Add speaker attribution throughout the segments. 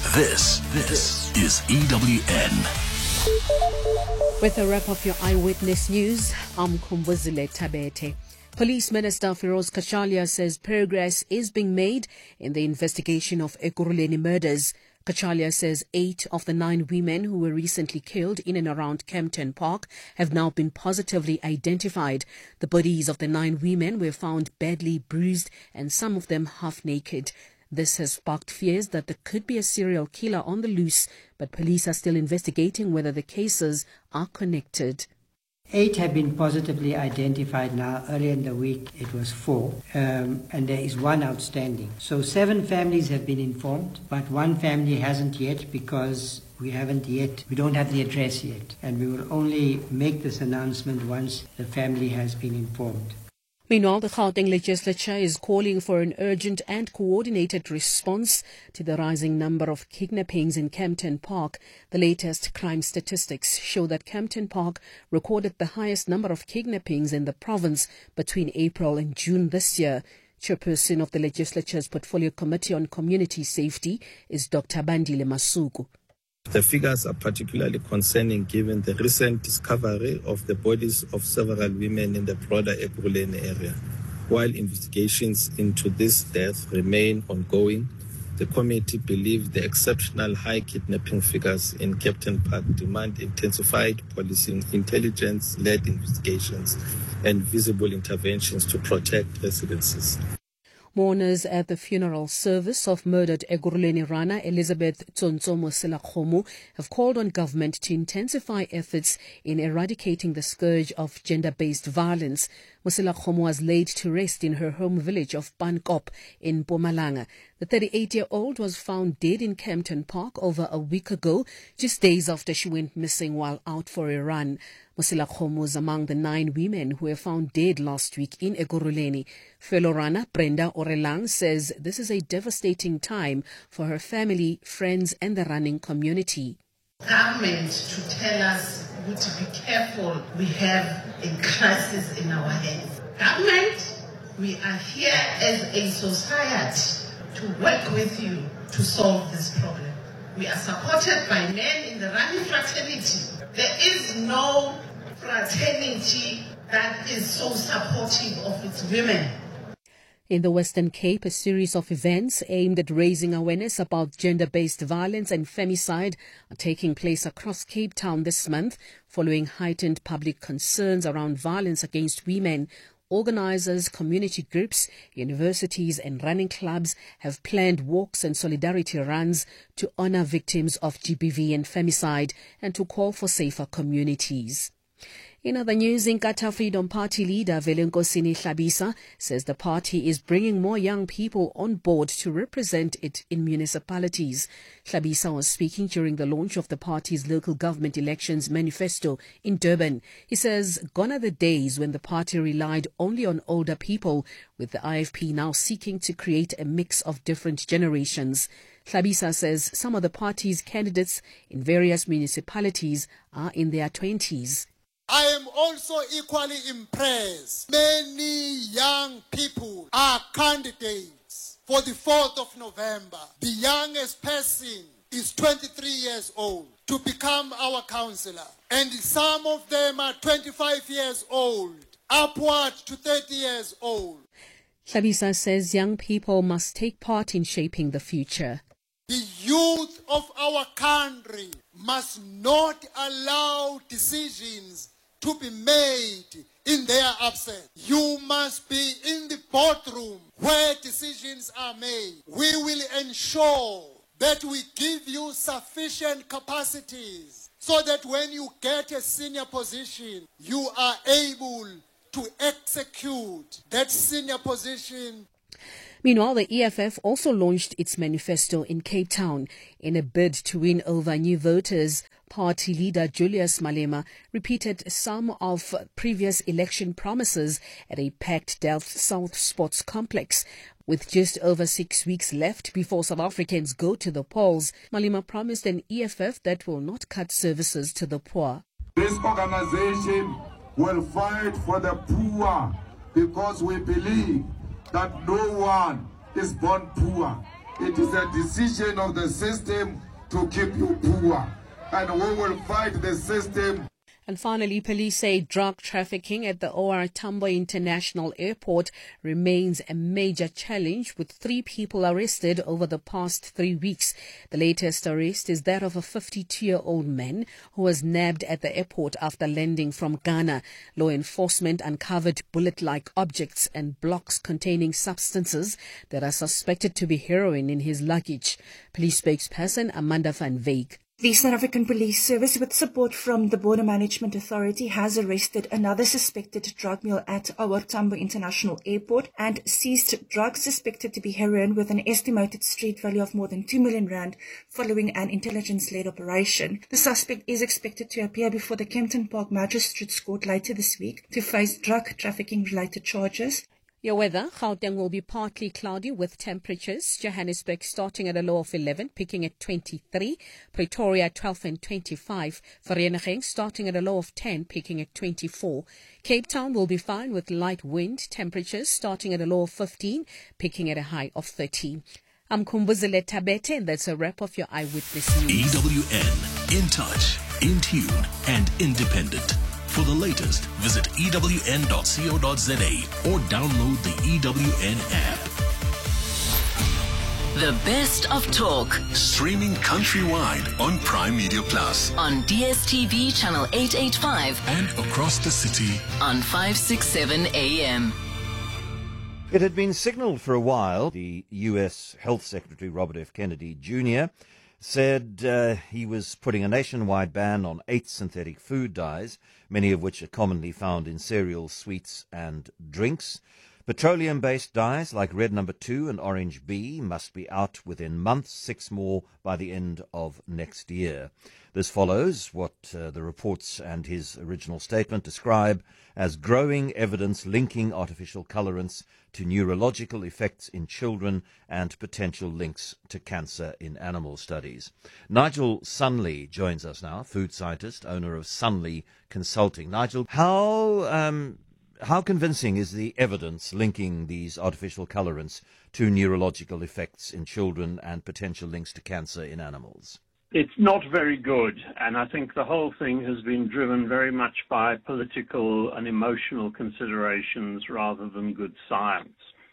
Speaker 1: This is EWN.
Speaker 2: With a wrap of your eyewitness news, I'm Kumbuzile Tabete. Police Minister Feroz Kachalia says progress is being made in the investigation of Ekurhuleni murders. Kachalia says 8 of the 9 women who were recently killed in and around Kempton Park have now been positively identified. The bodies of the 9 women were found badly bruised and some of them half naked. This has sparked fears that there could be a serial killer on the loose, but police are still investigating whether the cases are connected.
Speaker 3: 8 have been positively identified now. Earlier in the week, it was 4, and there is 1 outstanding. So 7 families have been informed, but 1 family hasn't yet because we don't have the address yet. And we will only make this announcement once the family has been informed.
Speaker 2: Meanwhile, the Gauteng legislature is calling for an urgent and coordinated response to the rising number of kidnappings in Kempton Park. The latest crime statistics show that Kempton Park recorded the highest number of kidnappings in the province between April and June this year. Chairperson of the legislature's Portfolio Committee on Community Safety is Dr. Bandile Masuku.
Speaker 4: The figures are particularly concerning given the recent discovery of the bodies of several women in the broader Ekurhuleni area. While investigations into this death remain ongoing, the committee believes the exceptional high kidnapping figures in Kempton Park demand intensified policing, intelligence-led investigations, and visible interventions to protect residences.
Speaker 2: Mourners at the funeral service of murdered Ekurhuleni Rana Elizabeth Tsonso Moselakgomo have called on government to intensify efforts in eradicating the scourge of gender-based violence. Moselakgomo was laid to rest in her home village of Pankop in Mpumalanga. The 38-year-old was found dead in Kempton Park over a week ago, just days after she went missing while out for a run. Moselakgomo was among the 9 women who were found dead last week in Ekurhuleni. Fellow runner Brenda Orelang says this is a devastating time for her family, friends and the running community.
Speaker 5: Government to tell us to be careful, we have a crisis in our hands. Government, we are here as a society to work with you to solve this problem. We are supported by men in the running fraternity. There is no fraternity that is so supportive of its women.
Speaker 2: In the Western Cape, a series of events aimed at raising awareness about gender-based violence and femicide are taking place across Cape Town this month, following heightened public concerns around violence against women. Organisers, community groups, universities and running clubs have planned walks and solidarity runs to honour victims of GBV and femicide and to call for safer communities. In other news, Inkatha Freedom Party leader Velenkosini Hlabisa says the party is bringing more young people on board to represent it in municipalities. Hlabisa was speaking during the launch of the party's local government elections manifesto in Durban. He says gone are the days when the party relied only on older people, with the IFP now seeking to create a mix of different generations. Hlabisa says some of the party's candidates in various municipalities are in their 20s.
Speaker 6: I am also equally impressed. Many young people are candidates for the 4th of November. The youngest person is 23 years old to become our councillor. And some of them are 25 years old, upward to 30 years old.
Speaker 2: Hlabisa says young people must take part in shaping the future.
Speaker 6: The youth of our country must not allow decisions to be made in their absence. You must be in the boardroom where decisions are made. We will ensure that we give you sufficient capacities so that when you get a senior position, you are able to execute that senior position.
Speaker 2: Meanwhile, the EFF also launched its manifesto in Cape Town. In a bid to win over new voters, party leader Julius Malema repeated some of previous election promises at a packed Delft South Sports Complex. With just over 6 weeks left before South Africans go to the polls, Malema promised an EFF that will not cut services to the poor.
Speaker 7: This organization will fight for the poor because we believe that no one is born poor. It is a decision of the system to keep you poor. And we will fight the system.
Speaker 2: And finally, police say drug trafficking at the OR Tambo International Airport remains a major challenge, with 3 people arrested over the past 3 weeks. The latest arrest is that of a 52-year-old man who was nabbed at the airport after landing from Ghana. Law enforcement uncovered bullet-like objects and blocks containing substances that are suspected to be heroin in his luggage. Police spokesperson Amanda van Wyk.
Speaker 8: The South African Police Service, with support from the Border Management Authority, has arrested another suspected drug mule at OR Tambo International Airport and seized drugs suspected to be heroin with an estimated street value of more than 2 million rand following an intelligence-led operation. The suspect is expected to appear before the Kempton Park Magistrates Court later this week to face drug trafficking-related charges.
Speaker 2: Your weather, Gauteng will be partly cloudy with temperatures. Johannesburg starting at a low of 11, peaking at 23. Pretoria 12 and 25. Vereeniging starting at a low of 10, peaking at 24. Cape Town will be fine with light wind. Temperatures starting at a low of 15, peaking at a high of 13. I'm Kumbuzile Tabete, and that's a wrap of your Eyewitness News.
Speaker 1: EWN, in touch, in tune, and independent. For the latest, visit ewn.co.za or download the EWN app.
Speaker 9: The best of talk.
Speaker 1: Streaming countrywide on Prime Media Plus.
Speaker 9: On DSTV channel 885.
Speaker 1: And across the city
Speaker 9: on 567 AM.
Speaker 10: It had been signaled for a while. The U.S. Health Secretary Robert F. Kennedy Jr. said he was putting a nationwide ban on 8 synthetic food dyes, many of which are commonly found in cereals, sweets and drinks. Petroleum-based dyes like Red No. 2 and Orange B must be out within months, 6 more by the end of next year. This follows what the reports and his original statement describe as growing evidence linking artificial colorants to neurological effects in children and potential links to cancer in animal studies. Nigel Sunley joins us now, food scientist, owner of Sunley Consulting. Nigel, how convincing is the evidence linking these artificial colorants to neurological effects in children and potential links to cancer in animals?
Speaker 11: It's not very good, and I think the whole thing has been driven very much by political and emotional considerations rather than good science.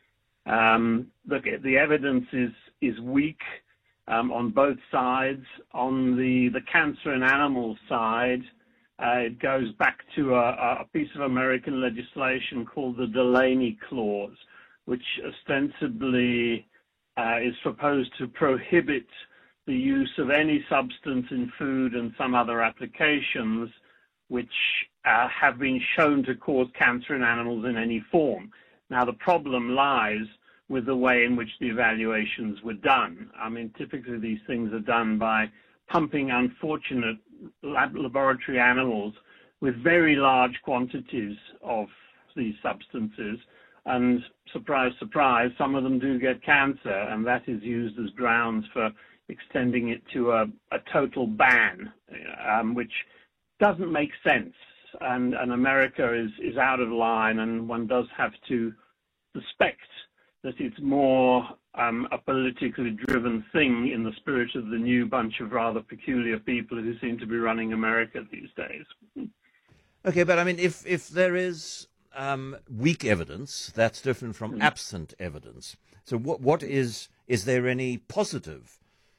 Speaker 11: The evidence is weak on both sides. On the cancer in animals side, it goes back to a piece of American legislation called the Delaney Clause, which ostensibly is supposed to prohibit the use of any substance in food and some other applications which have been shown to cause cancer in animals in any form. Now, the problem lies with the way in which the evaluations were done. I mean, typically these things are done by pumping unfortunate laboratory animals with very large quantities of these substances, and surprise, surprise, some of them do get cancer, and that is used as grounds for extending it to a total ban, which doesn't make sense. And America is out of line, and one does have to suspect that it's more a politically driven thing in the spirit of the new bunch of rather peculiar people who seem to be running America these days.
Speaker 10: Okay, but I mean, if there is weak evidence, that's different from absent evidence. So what is there any positive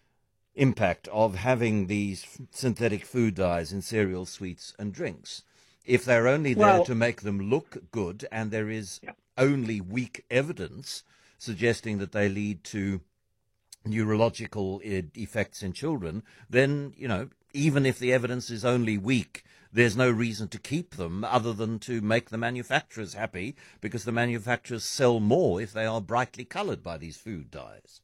Speaker 10: impact of having these synthetic food dyes in cereals, sweets and drinks? If they're only there to make them look good and there is only weak evidence suggesting that they lead to neurological effects in children, then, you know, even if the evidence is only weak, there's no reason to keep them other than to make the manufacturers happy, because the manufacturers sell more if they are brightly colored by these food dyes.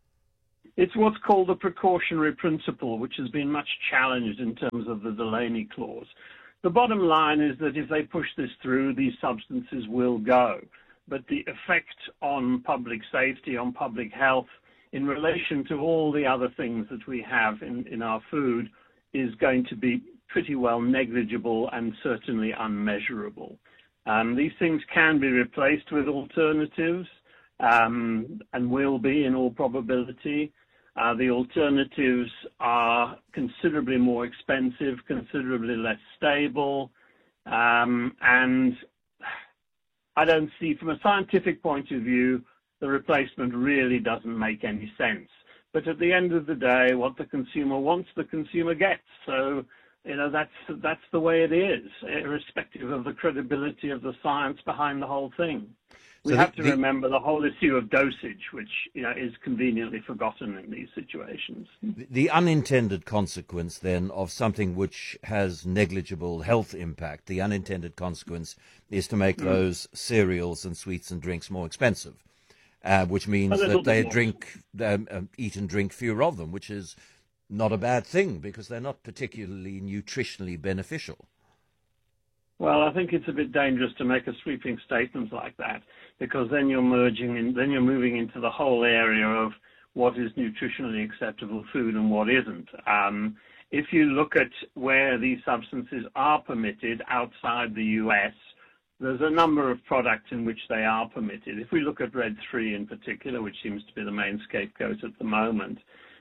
Speaker 11: It's what's called the precautionary principle, which has been much challenged in terms of the Delaney Clause. The bottom line is that if they push this through, these substances will go. But the effect on public safety, on public health, in relation to all the other things that we have in our food, is going to be pretty well negligible and certainly unmeasurable. These things can be replaced with alternatives. and will be in all probability. The alternatives are considerably more expensive, considerably less stable, and I don't see, from a scientific point of view, the replacement really doesn't make any sense. But at the end of the day, what the consumer wants, the consumer gets. So, that's the way it is, irrespective of the credibility of the science behind the whole thing. We have to remember the whole issue of dosage, which is conveniently forgotten in these situations.
Speaker 10: The unintended consequence, then, of something which has negligible health impact, the unintended consequence is to make those cereals and sweets and drinks more expensive, which means that they eat and drink fewer of them, which is not a bad thing because they're not particularly nutritionally beneficial.
Speaker 11: Well, I think it's a bit dangerous to make a sweeping statement like that, because then you're moving into the whole area of what is nutritionally acceptable food and what isn't. If you look at where these substances are permitted outside the US, there's a number of products in which they are permitted. If we look at Red 3 in particular, which seems to be the main scapegoat at the moment,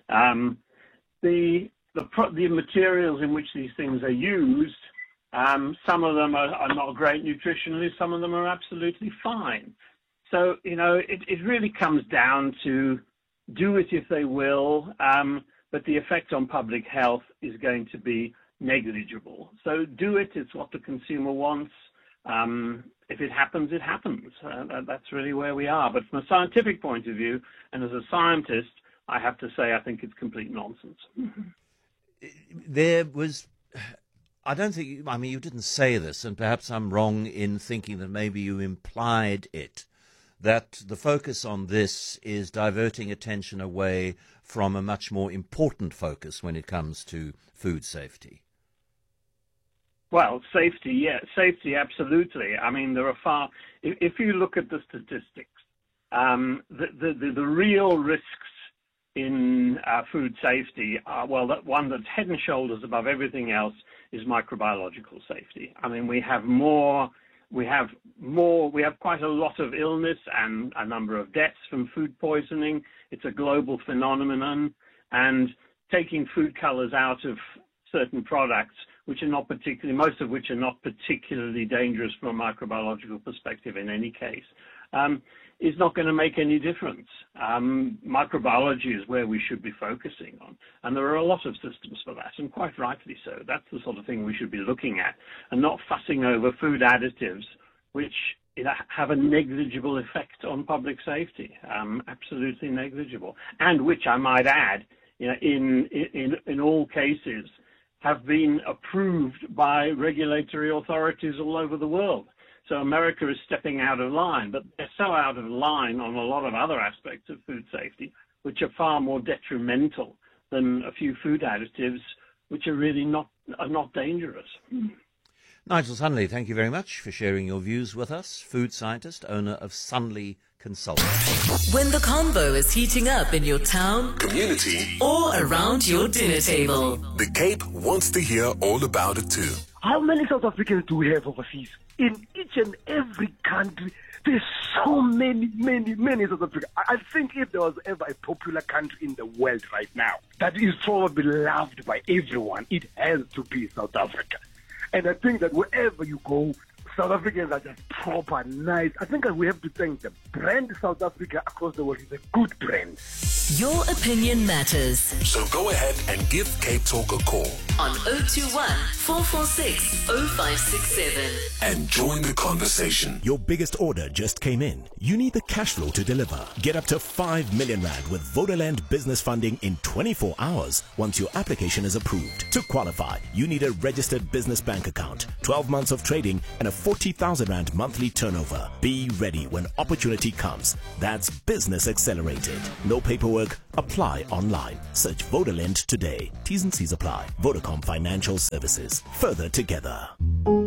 Speaker 11: the materials in which these things are used, some of them are not great nutritionally, some of them are absolutely fine. So, it really comes down to do it if they will, but the effect on public health is going to be negligible. So do it, it's what the consumer wants. If it happens, it happens. That's really where we are. But from a scientific point of view, and as a scientist, I have to say I think it's complete nonsense.
Speaker 10: There was... I don't think, you didn't say this, and perhaps I'm wrong in thinking that maybe you implied it, that the focus on this is diverting attention away from a much more important focus when it comes to food safety.
Speaker 11: Well, safety, absolutely. There are if you look at the statistics, the real risks in food safety are, that one that's head and shoulders above everything else is microbiological safety. We have quite a lot of illness and a number of deaths from food poisoning. It's a global phenomenon, and taking food colors out of certain products, most of which are not particularly dangerous from a microbiological perspective in any case, is not going to make any difference. Microbiology is where we should be focusing on, and there are a lot of systems for that, and quite rightly so. That's the sort of thing we should be looking at, and not fussing over food additives which have a negligible effect on public safety, absolutely negligible, and which I might add, in all cases, have been approved by regulatory authorities all over the world. So America is stepping out of line, but they're so out of line on a lot of other aspects of food safety, which are far more detrimental than a few food additives, which are really not dangerous.
Speaker 10: Nigel Sunley, thank you very much for sharing your views with us. Food scientist, owner of Sunley Consulting.
Speaker 9: When the convo is heating up in your town,
Speaker 1: community,
Speaker 9: or around your dinner table,
Speaker 1: the Cape wants to hear all about it too.
Speaker 12: How many South Africans do we have overseas? In each and every country, there's so many South Africans. I think if there was ever a popular country in the world right now that is probably loved by everyone, it has to be South Africa. And I think that wherever you go, South Africans are just proper, nice. I think we have to thank them. Brand South Africa across the world is a good brand.
Speaker 9: Your opinion matters.
Speaker 1: So go ahead and give Cape Talk a call
Speaker 9: on 021 446 0567
Speaker 1: and join the conversation.
Speaker 13: Your biggest order just came in. You need the cash flow to deliver. Get up to 5 million rand with Vodaland business funding in 24 hours once your application is approved. To qualify, you need a registered business bank account, 12 months of trading, and a 40,000 rand monthly turnover. Be ready when opportunity comes. That's Business Accelerated. No paperwork. Apply online. Search Vodaland today. T's and C's apply. Vodacom Financial Services. Further together.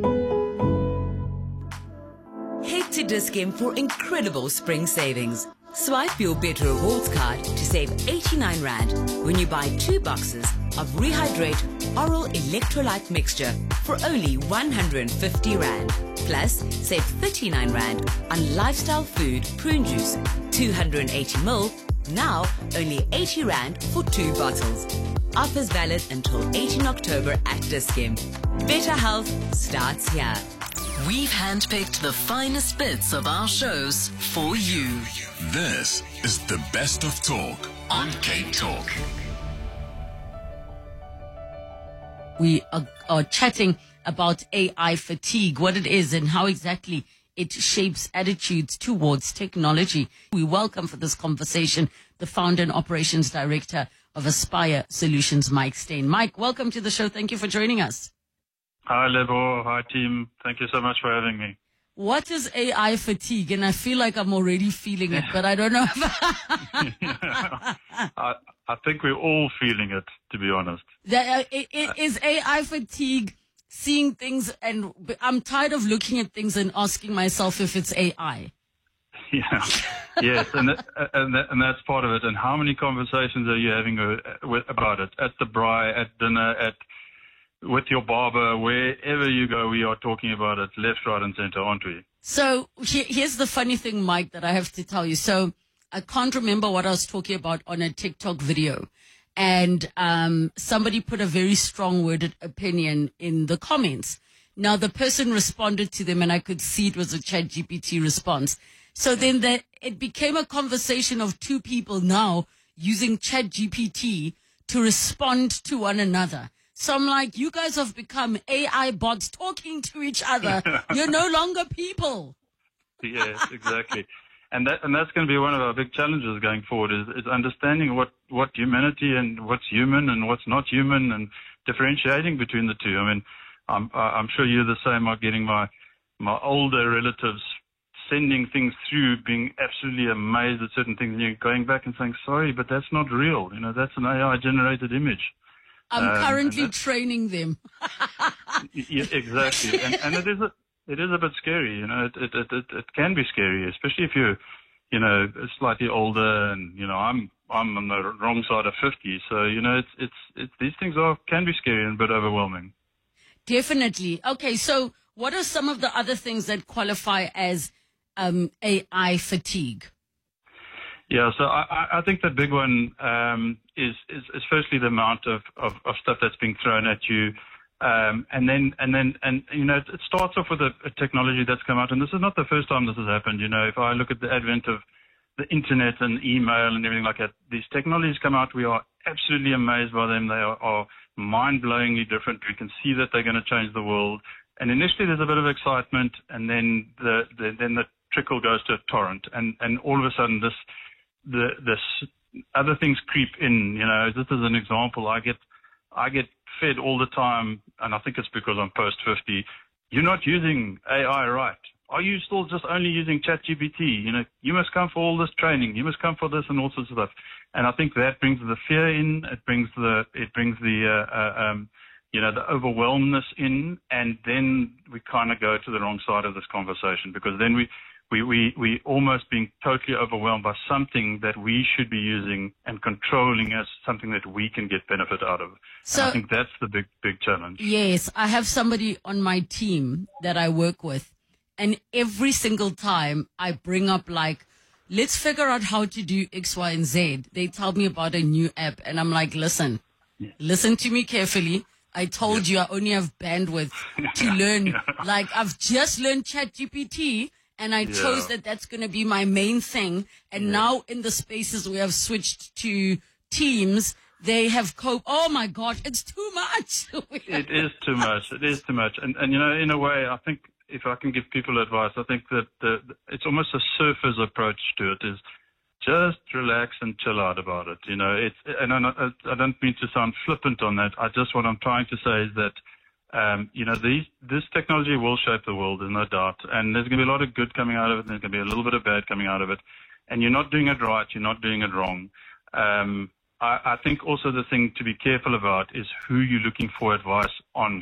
Speaker 9: Head to Dis-Chem for incredible spring savings. Swipe your Better Rewards card to save 89 Rand when you buy 2 boxes of Rehydrate Oral Electrolyte Mixture for only 150 Rand. Plus, save 39 Rand on Lifestyle Food Prune Juice, 280 ml, now only 80 Rand for 2 bottles. Offers valid until 18 October at Dis-Chem. Better health starts here.
Speaker 14: We've handpicked the finest bits of our shows for you.
Speaker 1: This is the best of talk on Cape Talk.
Speaker 2: We are chatting about AI fatigue, what it is and how exactly it shapes attitudes towards technology. We welcome for this conversation the founder and operations director of Aspire Solutions, Mike Steyn. Mike, welcome to the show. Thank you for joining us.
Speaker 15: Hi, Lebo. Hi, team. Thank you so much for having me.
Speaker 2: What is AI fatigue? And I feel like I'm already feeling it, but I don't know.
Speaker 15: I think we're all feeling it, to be honest.
Speaker 2: Is AI fatigue seeing things, and I'm tired of looking at things and asking myself if it's AI.
Speaker 15: Yeah, yes, and that's part of it. And how many conversations are you having about it at the braai, at dinner, with your barber, wherever you go? We are talking about it, left, right, and center, aren't we?
Speaker 2: So here's the funny thing, Mike, that I have to tell you. So I can't remember what I was talking about on a TikTok video, and somebody put a very strong-worded opinion in the comments. Now the person responded to them, and I could see it was a ChatGPT response. So then it became a conversation of two people now using ChatGPT to respond to one another. So I'm like, you guys have become AI bots talking to each other. You're no longer people.
Speaker 15: Yes, exactly. And that's going to be one of our big challenges going forward is understanding what humanity and what's human and what's not human, and differentiating between the two. I mean, I'm sure you're the same. I'm getting my older relatives sending things through, being absolutely amazed at certain things, and you're going back and saying, sorry, but that's not real. You know, that's an AI-generated image.
Speaker 2: I'm currently training them.
Speaker 15: Yeah, exactly. And it is a bit scary, you know, it can be scary, especially if you're, you know, slightly older, and, you know, I'm on the wrong side of 50. So, you know, it's these things can be scary and a bit overwhelming.
Speaker 2: Definitely. Okay. So what are some of the other things that qualify as AI fatigue?
Speaker 15: Yeah, so I think the big one is firstly the amount of stuff that's being thrown at you, and then you know, it starts off with a technology that's come out, and this is not the first time this has happened. You know, if I look at the advent of the internet and email and everything like that, these technologies come out, we are absolutely amazed by them. They are mind-blowingly different. We can see that they're going to change the world, and initially there's a bit of excitement, and then the trickle goes to a torrent, and all of a sudden this other things creep in. You know, just as an example, I get fed all the time, and I think it's because I'm post 50. You're not using AI right. Are you still just only using ChatGPT? You know, you must come for all this training. You must come for this and all sorts of stuff. And I think that brings the fear in. It brings the you know, the overwhelmness in, and then we kind of go to the wrong side of this conversation, because then we almost being totally overwhelmed by something that we should be using and controlling as something that we can get benefit out of. So, and I think that's the big challenge.
Speaker 2: Yes, I have somebody on my team that I work with, and every single time I bring up, like, let's figure out how to do X, Y, and Z, they tell me about a new app, and I'm like, listen to me carefully. I told you I only have bandwidth to learn. Like, I've just learned ChatGPT, and I chose that's going to be my main thing. And now in the spaces we have switched to Teams, they have oh my God, it's too much.
Speaker 15: It is too much. It is too much. And you know, in a way, I think if I can give people advice, I think that it's almost a surfer's approach to it, is just relax and chill out about it. You know, and I don't mean to sound flippant on that. What I'm trying to say is that, you know, this technology will shape the world, there's no doubt. And there's going to be a lot of good coming out of it, and there's going to be a little bit of bad coming out of it. And you're not doing it right, you're not doing it wrong. I think also the thing to be careful about is who you're looking for advice on.